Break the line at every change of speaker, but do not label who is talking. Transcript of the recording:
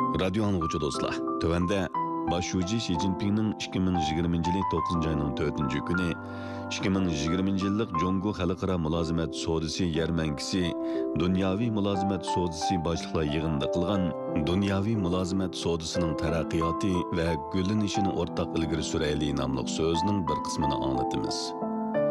Radio anlıqçı dostlar, tövende Başşuji Xi Jinping'nin 2020 yılı 9. ayının 4. günü 2020 yıllık Jongu Xalqara Mülazimet Sodisi Yermenkisi Dunyavi Mülazimet Sodisi başlıqla yığında qılğan Dunyavi Mülazimet Sodisinin taraqqiyatı ve güllenişini ortaq ilgiri sürəyli namlıq sözünün bir qismini anlatımız.